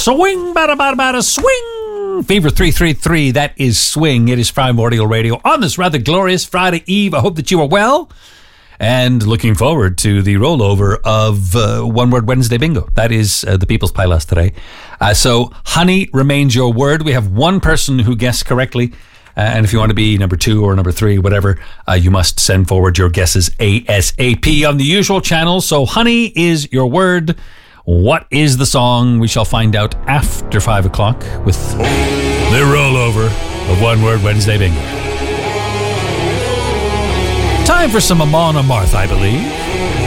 Swing, bada, bada, bada, swing. Fever 333, that is Swing. It is Primordial Radio on this rather glorious Friday Eve. I hope that you are well and looking forward to the rollover of One Word Wednesday Bingo. That is the People's Pie last today. So honey remains your word. We have one person who guessed correctly. And if you want to be number 2 or number 3, whatever, you must send forward your guesses ASAP on the usual channels. So honey is your word. What is the song? We shall find out after 5 o'clock with the rollover of One Word Wednesday Bingo. Time for some Amon Amarth, I believe.